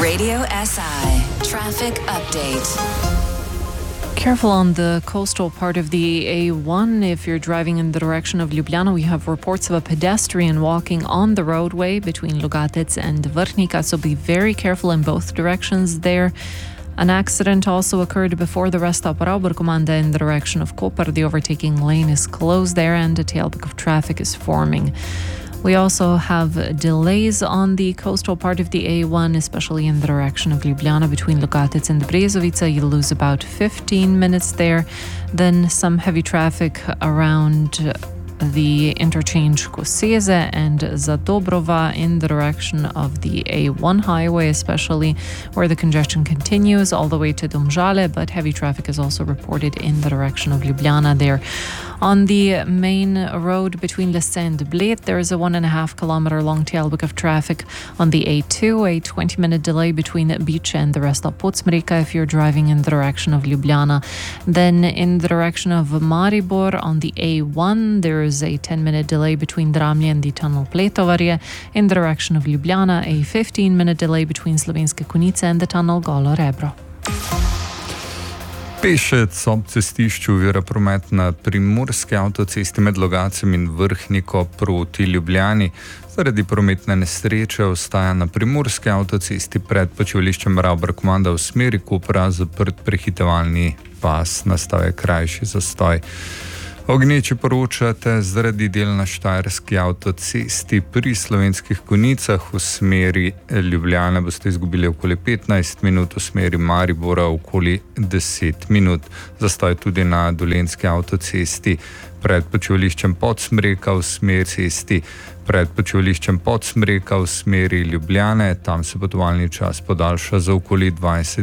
Radio SI Traffic Update. Careful on the coastal part of the A1 if you're driving in the direction of Ljubljana. We have reports of a pedestrian walking on the roadway between Logatec and Vrhnika, so be very careful in both directions there. An accident also occurred before the rest stop Rauberkommande in the direction of Koper. The overtaking lane is closed there and a tailback of traffic is forming. We also have delays on the coastal part of the A1, especially in the direction of Ljubljana between Logatec and Brezovica. You'll lose about 15 minutes there. Then some heavy traffic around the interchange Koseze and Zadobrova in the direction of the A1 highway, especially where the congestion continues all the way to Domžale, but heavy traffic is also reported in the direction of Ljubljana there. On the main road between Lesse and Bled, there is a 1.5 kilometer long tailback of traffic. On the A2, a 20-minute delay between Biče and the rest of Podsmreka if you're driving in the direction of Ljubljana. Then in the direction of Maribor on the A1, there is a 10-minute delay between Dramlje and the tunnel Pletovarje. In the direction of Ljubljana, a 15-minute delay between Slovenske Konjice and the tunnel Golo Rebro. Pešec ob cestišču ovira promet na primorski avtocesti med Logacem in Vrhniko proti Ljubljani. Zaradi prometne nesreče ostaja na primorski avtocesti pred počivališčem Rauberkommande v smeri Kopra zaprt prehitevalni pas, nastal je krajši zastoj. Ognječi poročate, zaradi del na Štajerski avtocesti pri Slovenskih Konjicah v smeri Ljubljane boste izgubili okoli 15 minut, v smeri Maribora okoli 10 minut. Zastoj tudi na Dolenjski avtocesti pred počivališčem Podsmreka v smeri cesti, pred počivališčem Podsmreka v smeri Ljubljane, tam se potovalni čas podaljša za okoli 20